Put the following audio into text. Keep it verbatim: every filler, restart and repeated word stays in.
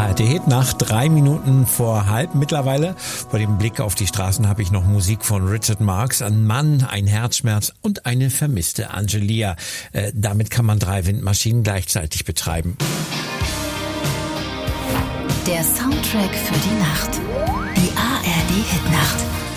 R T-Hit nach drei Minuten vor halb mittlerweile. Vor dem Blick auf die Straßen habe ich noch Musik von Richard Marx. Ein Mann, ein Herzschmerz und eine vermisste Angelia. Äh, damit kann man drei Windmaschinen gleichzeitig betreiben. Der Soundtrack für die Nacht. Die A R D-Hitnacht.